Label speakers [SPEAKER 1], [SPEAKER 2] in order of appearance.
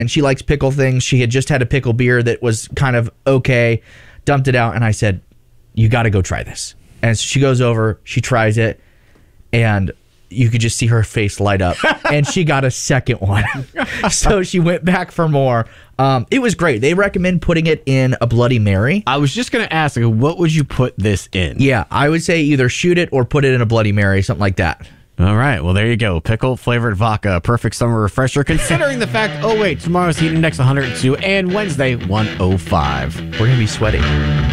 [SPEAKER 1] and she likes pickle things. She had just had a pickle beer that was kind of okay, dumped it out, and I said, you got to go try this. And so she goes over, she tries it, and you could just see her face light up. And she got a second one. So she went back for more. It was great. They recommend putting it in a Bloody Mary.
[SPEAKER 2] I was just going to ask, what would you put this in?
[SPEAKER 1] Yeah, I would say either shoot it or put it in a Bloody Mary, something like that.
[SPEAKER 2] All right. Well, there you go. Pickle flavored vodka, perfect summer refresher, considering the fact, tomorrow's heat index 102 and Wednesday 105.
[SPEAKER 1] We're going to be sweating.